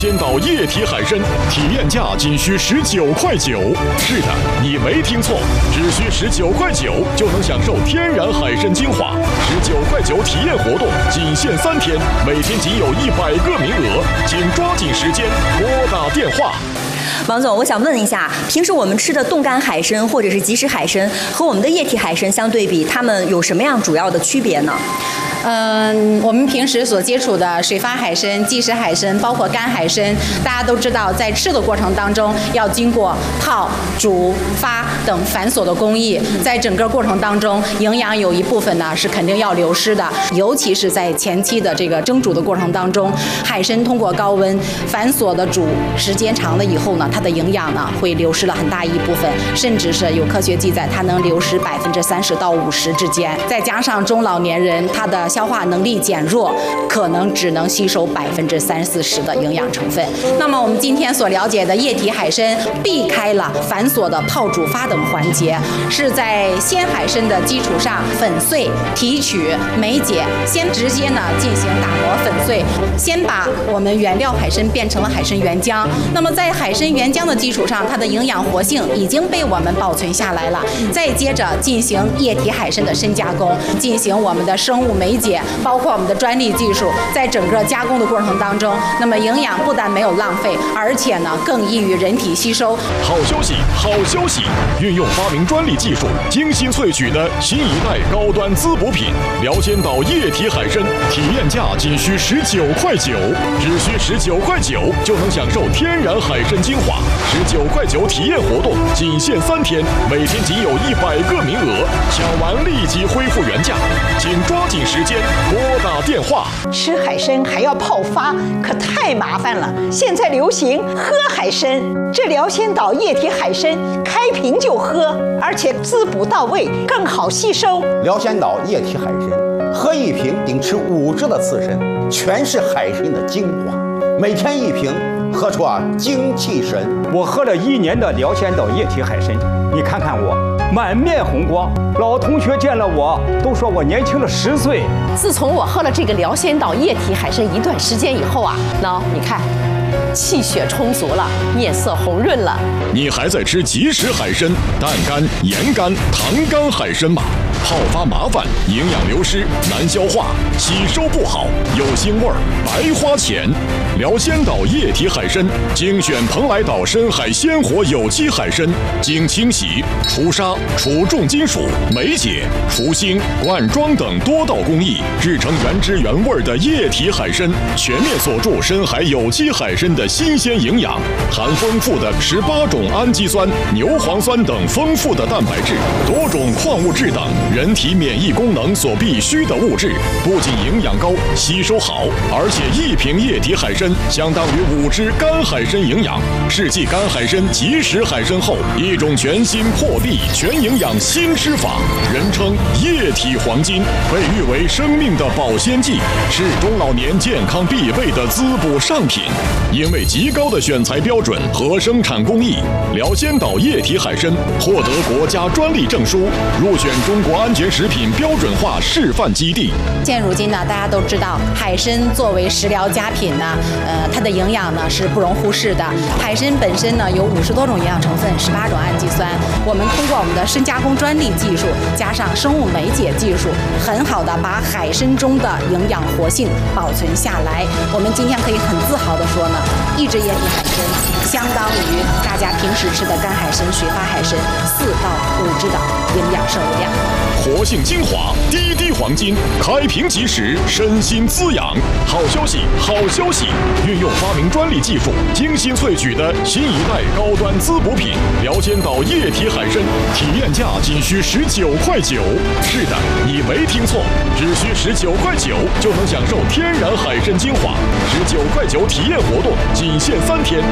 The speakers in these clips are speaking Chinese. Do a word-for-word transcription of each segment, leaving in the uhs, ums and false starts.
先导液体海参，体验价仅需十九块九。是的，你没听错，只需十九块九就能享受天然海参精华。十九块九体验活动仅限三天，每天仅有一百个名额，请抓紧时间拨打电话。 王总，我想问一下，平时我们吃的冻干海参或者是即食海参和我们的液体海参相对比，它们有什么样主要的区别呢？ 嗯，我们平时所接触的水发海参、即食海参，包括干海参，大家都知道，在吃的过程当中要经过泡、煮、发等繁琐的工艺，在整个过程当中，营养有一部分呢是肯定要流失的，尤其是在前期的这个蒸煮的过程当中，海参通过高温繁琐的煮时间长了以后呢，它的营养呢会流失了很大一部分，甚至是有科学记载，它能流失百分之三十到五十之间。再加上中老年人他的消化能力减弱，可能只能吸收百分之三四十的营养成分。那么我们今天所了解的液体海参，避开了繁琐的泡、煮、发等环节，是在鲜海参的基础上粉碎、提取、梅解，先直接呢进行打磨粉碎，先把我们原料海参变成了海参原浆。那么在海参原浆的基础上，它的营养活性已经被我们保存下来了。再接着进行液体海参的深加工，进行我们的生物梅解，包括我们的专利技术，在整个加工的过程当中，那么营养不但没有浪费，而且呢更易于人体吸收。 好消息，好消息！运用发明专利技术，精心萃取的新一代高端滋补品辽仙岛液体海参，体验价仅需十九块九，只需十九块九就能享受天然海参精华。十九块九体验活动仅限三天，每天仅有一百个名额，抢完立即恢复原价，请抓紧时间拨打电话。 吃海参还要泡发，可太麻烦了。现在流行喝海参，这辽仙岛液体海参开瓶就喝，而且滋补到位，更好吸收。 辽仙岛液体海参，喝一瓶顶吃五只的刺参，全是海参的精华，每天一瓶，喝出啊精气神。 我喝了一年的辽仙岛液体海参，你看看我满面红光，老同学见了我都说我年轻了十岁。 自从我喝了这个辽仙岛液体海参一段时间以后啊，那你看，气血充足了，面色红润了。 你还在吃即食海参、淡干、盐干、糖干海参吗？泡发麻烦，营养流失，难消化，吸收不好，有腥味儿，白花钱。辽仙岛液体海参，精选蓬莱岛深海鲜活有机海参，经清洗、除沙、除重金属、梅解、除腥、灌装等多道工艺，制成原汁原味的液体海参，全面锁住深海有机海参的新鲜营养，含丰富的十八种氨基酸、牛磺酸等丰富的蛋白质，多种矿物质等人体免疫功能所必需的物质，不仅营养高、吸收好，而且一瓶液体海参相当于五只干海参营养。世纪干海参即食海参后，一种全新破壁全营养新吃法，人称液体黄金，被誉为生命的保鲜剂，是中老年健康必备的滋补上品。因为极高的选材标准和生产工艺，辽仙岛液体海参获得国家专利证书，入选中国安全食品标准化示范基地。 现如今呢，大家都知道，海参作为食疗佳品呢，呃，它的营养呢是不容忽视的。海参本身呢有五十多种营养成分，十八种氨基酸。我们通过我们的深加工专利技术，加上生物梅解技术，很好的把海参中的营养活性保存下来。我们今天可以很自豪的说呢，一只液体海参相当于大家平时吃的干海参、水发海参四到五只的营养摄入量。 活性精华，滴滴黄金，开瓶即食，身心滋养。好消息，好消息！运用发明专利技术，精心萃取的新一代高端滋补品辽仙岛液体海参，体验价仅需十九块九。是的，你没听错，只需十九块九就能享受天然海参精华。十九块九体验活动仅限三天，每天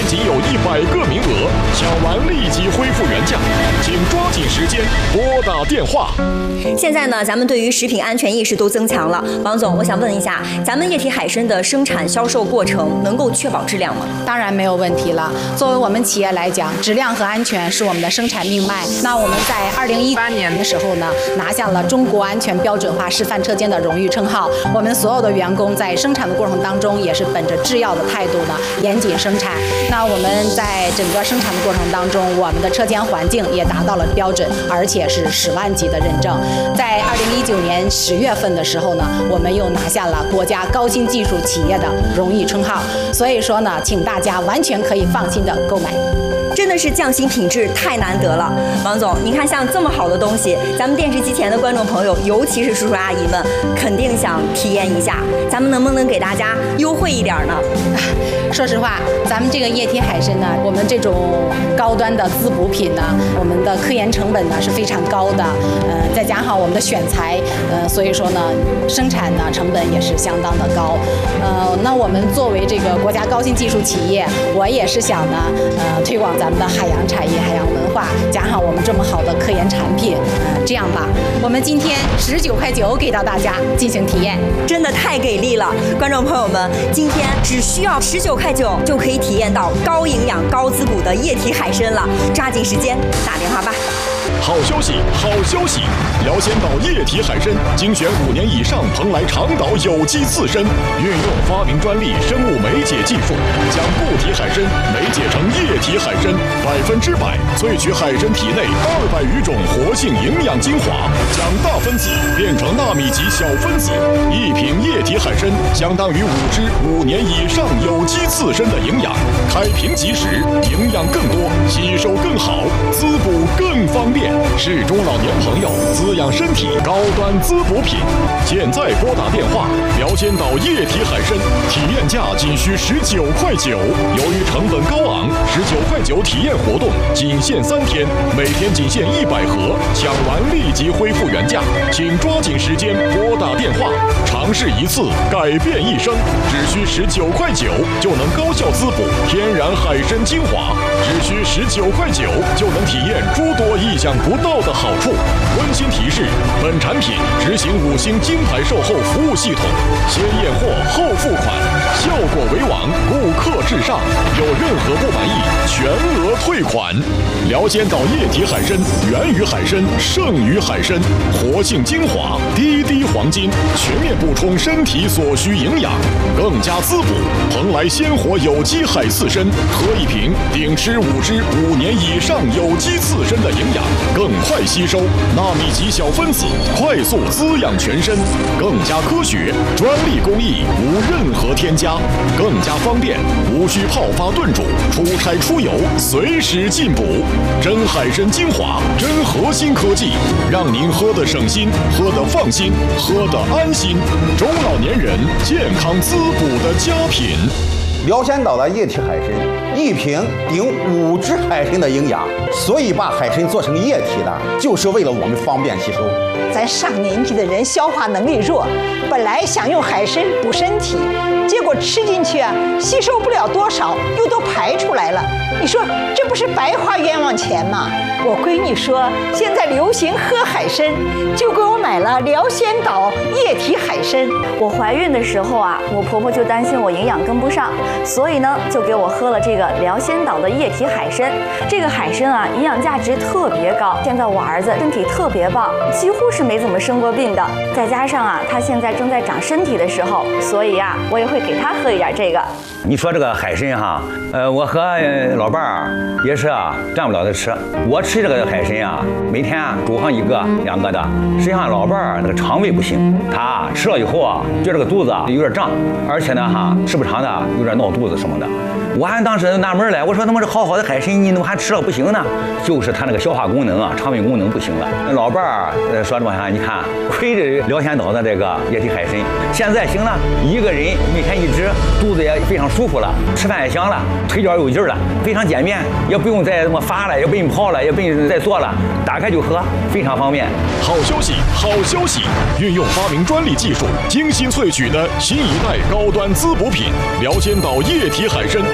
仅有一百个名额，抢完立即恢复原价，请抓紧时间拨打电话。 现在呢，咱们对于食品安全意识都增强了。王总，我想问一下，咱们液体海参的生产销售过程能够确保质量吗？ 当然没有问题了。作为我们企业来讲，质量和安全是我们的生产命脉。那我们在二零一八年的时候呢，拿下了中国安全标准化示范车间的荣誉称号。我们所有的员工在生产的过程当中，也是本着制药的态度呢，严谨生产。那我们在整个生产的过程当中，我们的车间环境也达到了标准，而且是十万级的认证。在二零一九年十月份的时候呢，我们又拿下了国家高新技术企业的荣誉称号。所以说呢，请大家完全可以放心的购买。 真的是匠心品质太难得了，王总，您看像这么好的东西，咱们电视机前的观众朋友，尤其是叔叔阿姨们，肯定想体验一下。咱们能不能给大家优惠一点呢？ 说实话，咱们这个液体海参呢，我们这种高端的滋补品呢，我们的科研成本呢是非常高的，呃，再加上我们的选材，呃，所以说呢，生产呢成本也是相当的高。呃，那我们作为这个国家高新技术企业，我也是想呢，呃，推广咱们的海洋产业、海洋文化，加上我们这么好的科研产品，呃，这样吧，我们今天十九块九给到大家进行体验， 真的太给力了！观众朋友们，今天只需要十九块九就可以体验到高营养、高滋补的液体海参了，抓紧时间打电话吧。 好消息，好消息！辽仙岛液体海参精选五年以上蓬莱长岛有机刺参，运用发明专利生物酶解技术，将固体海参酶解成液体海参，百分之百萃取海参体内二百余种活性营养精华，将大分子变成纳米级小分子。一瓶液体海参相当于五只五年以上有机刺参的营养，开瓶即食，营养更多，吸收更好，滋补更方便。是中老年朋友滋养身体高端滋补品。现在拨打电话，辽仙岛液体海参体验价仅需十九块九。由于成本高昂，十九块九体验活动仅限三天，每天仅限一百盒，抢完立即恢复原价，请抓紧时间拨打电话，尝试一次改变一生，只需十九块九就能高效滋补天然海参精华，只需十九块九就能体验诸多意想不到的好处。温馨提示：本产品执行五星金牌售后服务系统，先验货后付款，效果为王，顾客至上。有任何不满意，全额退款。辽仙岛液体海参源于海参，胜于海参，活性精华，滴滴黄金，全面补充身体所需营养，更加滋补。蓬莱鲜活有机海刺参，喝一瓶顶吃五只五年以上有机刺参的营养，更快吸收纳米级小分子，快速滋养全身，更加科学，专利工艺，无任何添加，更加方便，无需泡发炖煮，出差出游随时进补。真海参精华，真核心科技，让您喝得省心，喝得放心，喝得安心。中老年人健康滋补的佳品。 辽仙岛的液体海参，一瓶顶五只海参的营养，所以把海参做成液体的，就是为了我们方便吸收。 咱上年纪的人消化能力弱，本来想用海参补身体，结果吃进去啊，吸收不了多少，又都排出来了。你说这不是白花冤枉钱吗？我闺女说现在流行喝海参，就给我买了辽仙岛液体海参。 我怀孕的时候啊，我婆婆就担心我营养跟不上，所以呢，就给我喝了这个辽仙岛的液体海参。这个海参啊，营养价值特别高。现在我儿子身体特别棒，几乎是没怎么生过病的。再加上啊，他现在正在长身体的时候，所以啊，我也会给他喝一点这个。 你说这个海参哈，呃，我和老伴儿也是啊，占不了的吃。我吃这个海参啊，每天煮上一个两个的。实际上老伴儿那个肠胃不行，他吃了以后啊，觉得这个肚子有点胀，而且呢哈，时不常的有点闹肚子什么的。我还当时纳闷来，我说他妈这好好的海参，你怎么还吃了不行呢？就是他那个消化功能啊，肠胃功能不行了。老伴儿呃说这么哈，你看亏着辽仙岛的这个液体海参，现在行了，一个人每天一只，肚子也非常舒服了，吃饭也香了，腿脚有劲了，非常简便，也不用再这么发了，也不用泡了，也不用再做了，打开就喝，非常方便。 好消息，好消息！运用发明专利技术，精心萃取的新一代高端滋补品——辽仙岛液体海参。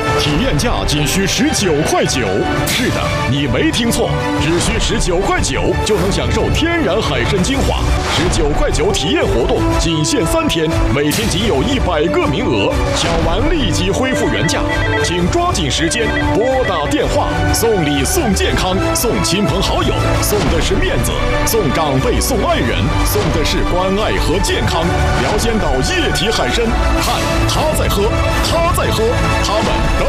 体验价仅需十九块九。是的，你没听错，只需十九块九就能享受天然海参精华。十九块九体验活动仅限三天，每天仅有一百个名额，抢完立即恢复原价，请抓紧时间拨打电话。送礼送健康，送亲朋好友，送的是面子，送长辈送爱人，送的是关爱和健康。辽仙岛液体海参，看他在喝，他在喝，他们都